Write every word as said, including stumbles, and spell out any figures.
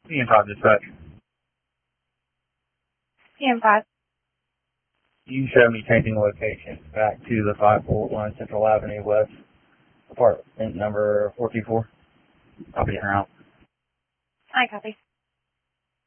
P M five dispatch. P M five. You show me changing location back to the five four one Central Avenue West, apartment number four two four. I'll be around. I copy.